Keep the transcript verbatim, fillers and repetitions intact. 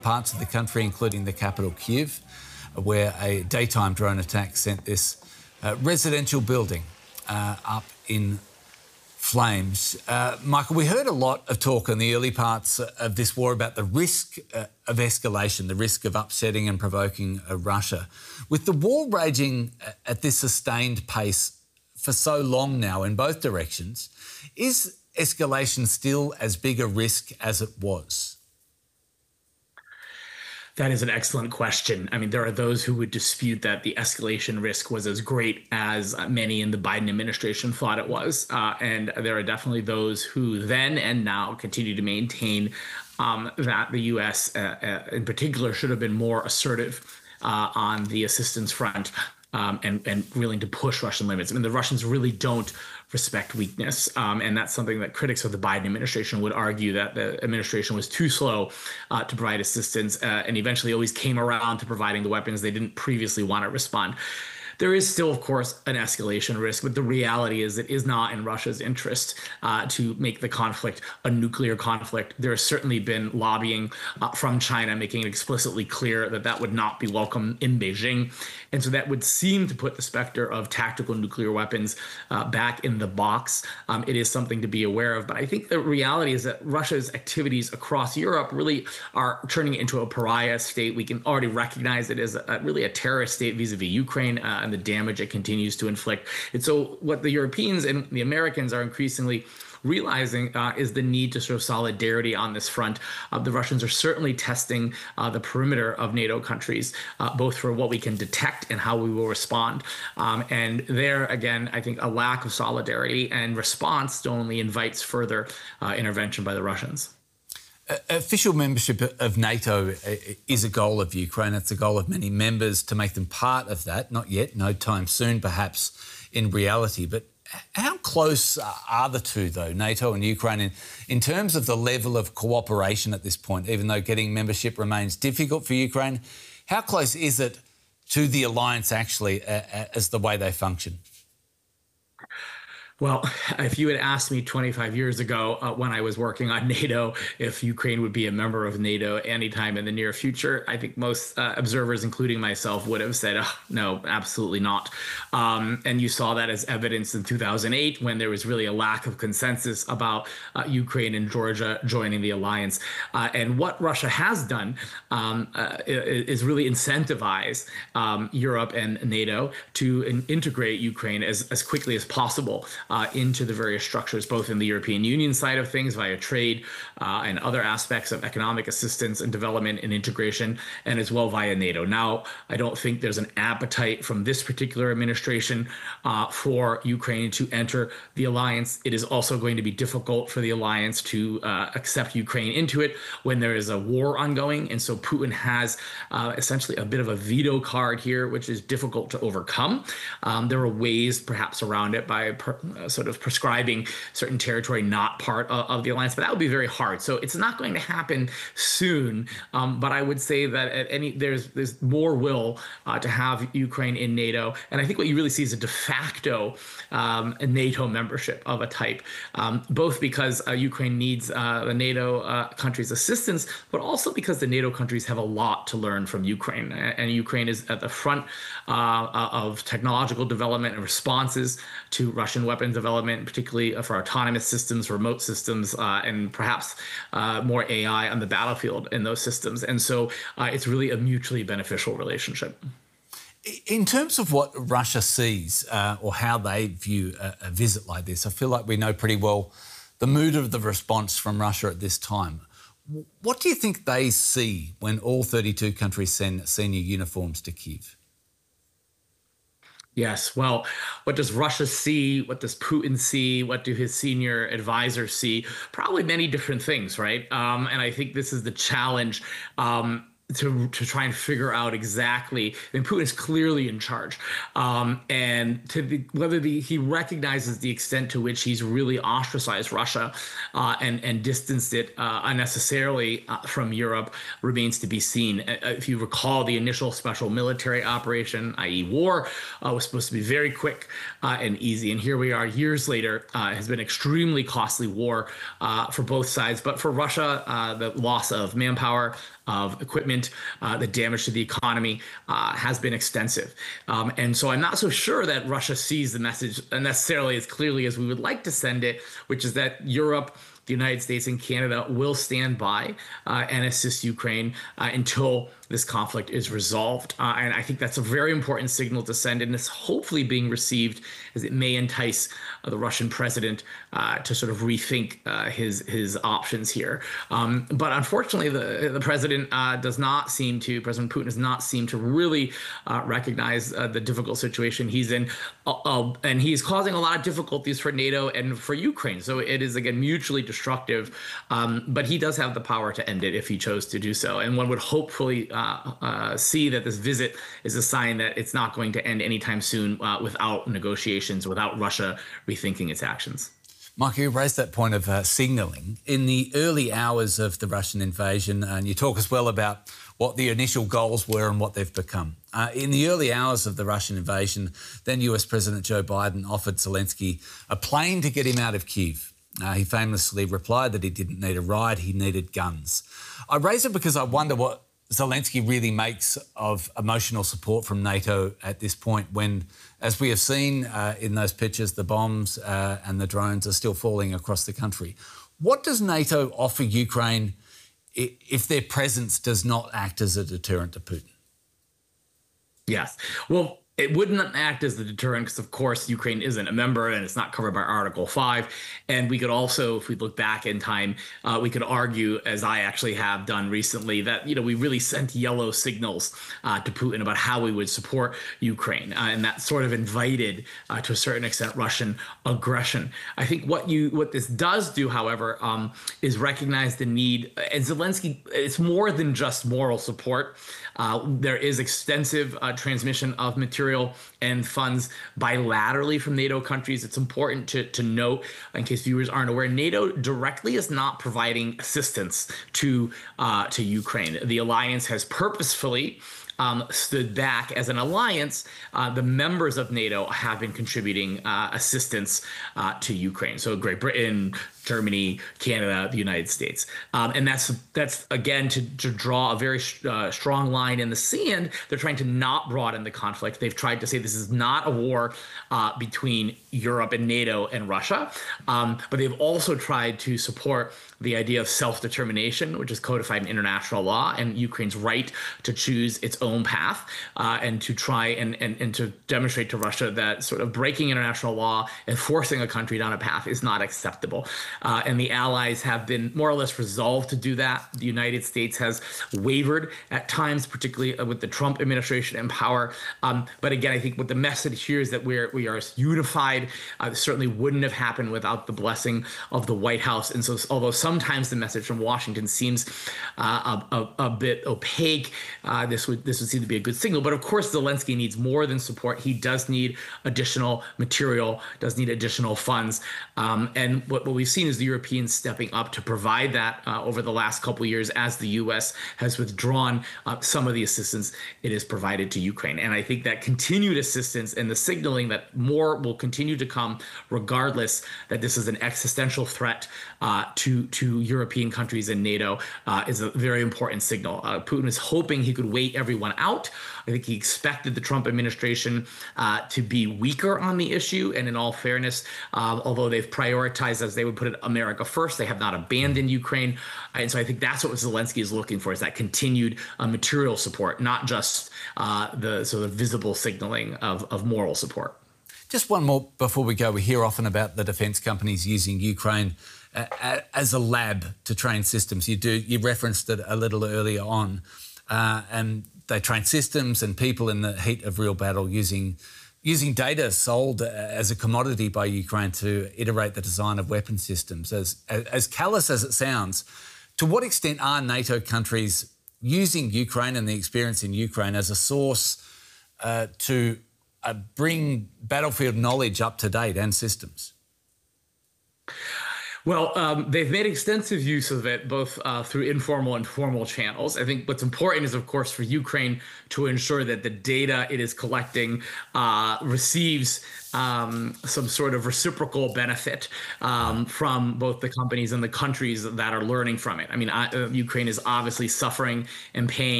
parts of the country, including the capital, Kyiv, where a daytime drone attack sent this uh, residential building uh, up in flames. Uh, Michael, we heard a lot of talk in the early parts of this war about the risk uh, of escalation, the risk of upsetting and provoking uh, Russia. With the war raging at this sustained pace for so long now in both directions, is escalation still as big a risk as it was? That is an excellent question. I mean, there are those who would dispute that the escalation risk was as great as many in the Biden administration thought it was. Uh, and there are definitely those who then and now continue to maintain um, that the U S uh, uh, in particular should have been more assertive uh, on the assistance front. Um, and, and willing to push Russian limits. I mean, the Russians really don't respect weakness. Um, and that's something that critics of the Biden administration would argue, that the administration was too slow uh, to provide assistance uh, and eventually always came around to providing the weapons they didn't previously want to respond. There is still, of course, an escalation risk, but the reality is it is not in Russia's interest uh, to make the conflict a nuclear conflict. There has certainly been lobbying uh, from China making it explicitly clear that that would not be welcome in Beijing. And so that would seem to put the specter of tactical nuclear weapons uh, back in the box. Um, it is something to be aware of. But I think the reality is that Russia's activities across Europe really are turning it into a pariah state. We can already recognize it as a, really a terrorist state vis-a-vis Ukraine uh, and the damage it continues to inflict. And so what the Europeans and the Americans are increasingly realizing uh, is the need to sort of solidarity on this front. Uh, the Russians are certainly testing uh, the perimeter of NATO countries, uh, both for what we can detect and how we will respond. Um, and there, again, I think a lack of solidarity and response only invites further uh, intervention by the Russians. Uh, official membership of NATO is a goal of Ukraine. It's a goal of many members to make them part of that. Not yet, no time soon, perhaps, in reality. But how close are the two, though, NATO and Ukraine, in, in terms of the level of cooperation at this point, even though getting membership remains difficult for Ukraine? How close is it to the alliance, actually, uh, as the way they function? Well, if you had asked me twenty-five years ago uh, when I was working on NATO if Ukraine would be a member of NATO anytime in the near future, I think most uh, observers, including myself, would have said, oh, no, absolutely not. Um, and you saw that as evidence in two thousand eight when there was really a lack of consensus about uh, Ukraine and Georgia joining the alliance. Uh, and what Russia has done um, uh, is really incentivize um, Europe and NATO to in integrate Ukraine as, as quickly as possible Uh, into the various structures, both in the European Union side of things via trade uh, and other aspects of economic assistance and development and integration, and as well via NATO. Now, I don't think there's an appetite from this particular administration uh, for Ukraine to enter the alliance. It is also going to be difficult for the alliance to uh, accept Ukraine into it when there is a war ongoing. And so Putin has uh, essentially a bit of a veto card here, which is difficult to overcome. Um, there are ways perhaps around it by per Uh, sort of prescribing certain territory not part of, of the alliance, but that would be very hard. So it's not going to happen soon. Um, but I would say that at any there's there's more will uh, to have Ukraine in NATO, and I think what you really see is a de facto um, a NATO membership of a type, um, both because uh, Ukraine needs uh, the NATO uh, countries' assistance, but also because the NATO countries have a lot to learn from Ukraine, and Ukraine is at the front uh, of technological development and responses to Russian weapons development, particularly for autonomous systems, remote systems, uh, and perhaps uh, more A I on the battlefield in those systems. And so uh, it's really a mutually beneficial relationship. In terms of what Russia sees uh, or how they view a, a visit like this, I feel like we know pretty well the mood of the response from Russia at this time. What do you think they see when all thirty-two countries send senior uniforms to Kyiv? Yes. Well, what does Russia see? What does Putin see? What do his senior advisors see? Probably many different things, right? Um, and I think this is the challenge. Um, To, to try and figure out exactly, I mean, Putin is clearly in charge, um, and to the, whether the, he recognizes the extent to which he's really ostracized Russia uh, and and distanced it uh, unnecessarily uh, from Europe remains to be seen. Uh, if you recall, the initial special military operation, that is, war, uh, was supposed to be very quick uh, and easy, and here we are years later. Uh, it has been extremely costly war uh, for both sides, but for Russia, uh, the loss of manpower of equipment. Uh, the damage to the economy uh, has been extensive. Um, and so I'm not so sure that Russia sees the message necessarily as clearly as we would like to send it, which is that Europe, the United States, and Canada will stand by uh, and assist Ukraine uh, until this conflict is resolved. Uh, and I think that's a very important signal to send, and it's hopefully being received as it may entice uh, the Russian president uh, to sort of rethink uh, his his options here. Um, but unfortunately, the the president uh, does not seem to, President Putin does not seem to really uh, recognize uh, the difficult situation he's in, uh, uh, and he's causing a lot of difficulties for NATO and for Ukraine. So it is, again, mutually destructive, um, but he does have the power to end it if he chose to do so. And one would hopefully uh, uh, see that this visit is a sign that it's not going to end anytime soon uh, without negotiations, without Russia rethinking its actions. Michael, you raised that point of uh, signalling. In the early hours of the Russian invasion, and you talk as well about what the initial goals were and what they've become. Uh, in the early hours of the Russian invasion, then U S President Joe Biden offered Zelensky a plane to get him out of Kyiv. Uh, he famously replied that he didn't need a ride, he needed guns. I raise it because I wonder what Zelensky really makes of emotional support from NATO at this point when, as we have seen uh, in those pictures, the bombs uh, and the drones are still falling across the country. What does NATO offer Ukraine if their presence does not act as a deterrent to Putin? Yes. Well, it wouldn't act as the deterrent because, of course, Ukraine isn't a member and it's not covered by Article five. And we could also, if we look back in time, uh, we could argue, as I actually have done recently, that, you know, we really sent yellow signals uh, to Putin about how we would support Ukraine. Uh, and that sort of invited, uh, to a certain extent, Russian aggression. I think what you what this does do, however, um, is recognize the need. And Zelensky, it's more than just moral support. Uh, there is extensive uh, transmission of material and funds bilaterally from NATO countries. It's important to, to note, in case viewers aren't aware, NATO directly is not providing assistance to uh, to Ukraine. The alliance has purposefully Um, stood back as an alliance. Uh, the members of NATO have been contributing uh, assistance uh, to Ukraine. So Great Britain, Germany, Canada, the United States. Um, and that's, that's again, to, to draw a very uh, strong line in the sand. They're trying to not broaden the conflict. They've tried to say this is not a war uh, between Europe and NATO and Russia. Um, but they've also tried to support the idea of self-determination, which is codified in international law, and Ukraine's right to choose its own path, uh, and to try and, and, and to demonstrate to Russia that sort of breaking international law and forcing a country down a path is not acceptable. Uh, and the allies have been more or less resolved to do that. The United States has wavered at times, particularly with the Trump administration in power. Um, but again, I think what the message here is that we're, we are unified. Uh, this certainly wouldn't have happened without the blessing of the White House. And so although some Sometimes the message from Washington seems uh, a, a, a bit opaque. Uh, this would this would seem to be a good signal. But of course, Zelensky needs more than support. He does need additional material, does need additional funds. Um, and what, what we've seen is the Europeans stepping up to provide that uh, over the last couple of years as the U S has withdrawn uh, some of the assistance it has provided to Ukraine. And I think that continued assistance and the signaling that more will continue to come, regardless, that this is an existential threat uh, to, to to European countries and NATO uh, is a very important signal. Uh, Putin is hoping he could wait everyone out. I think he expected the Trump administration uh, to be weaker on the issue. And in all fairness, uh, although they've prioritized, as they would put it, America first, they have not abandoned Ukraine. And so I think that's what Zelensky is looking for, is that continued uh, material support, not just uh, the sort of visible signaling of, of moral support. Just one more before we go. We hear often about the defence companies using Ukraine uh, as a lab to train systems. You do you referenced it a little earlier on, uh, and they train systems and people in the heat of real battle using using data sold as a commodity by Ukraine to iterate the design of weapon systems. As as callous as it sounds, to what extent are NATO countries using Ukraine and the experience in Ukraine as a source uh, to Uh, bring battlefield knowledge up to date and systems? Well, um, they've made extensive use of it, both uh, through informal and formal channels. I think what's important is, of course, for Ukraine to ensure that the data it is collecting uh, receives um, some sort of reciprocal benefit um, from both the companies and the countries that are learning from it. I mean, I, uh, Ukraine is obviously suffering and paying